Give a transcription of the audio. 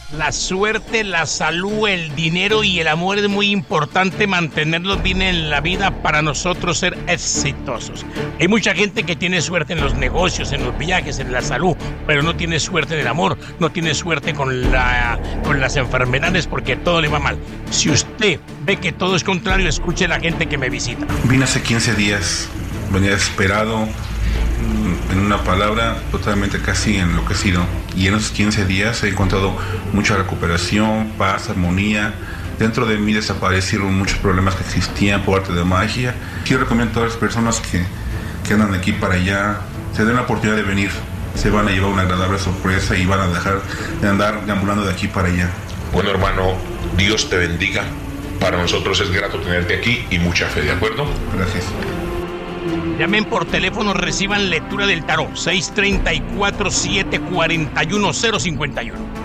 La suerte, la salud, el dinero y el amor es muy importante mantenerlos bien en la vida para nosotros ser exitosos. Hay mucha gente que tiene suerte en los negocios, en los viajes, en la salud, pero no tiene suerte en el amor, no tiene suerte con las enfermedades porque todo le va mal. Si usted ve que todo es contrario, escuche a la gente que me visita. Vine hace 15 días, venía desesperado, en una palabra, totalmente casi enloquecido. Y en esos 15 días he encontrado mucha recuperación, paz, armonía. Dentro de mí desaparecieron muchos problemas que existían por arte de magia. Yo recomiendo a todas las personas que andan de aquí para allá, se den la oportunidad de venir. Se van a llevar una agradable sorpresa y van a dejar de andar deambulando de aquí para allá. Bueno, hermano, Dios te bendiga. Para nosotros es grato tenerte aquí y mucha fe, ¿de acuerdo? Gracias. Llamen por teléfono, reciban lectura del tarot 634-741-051.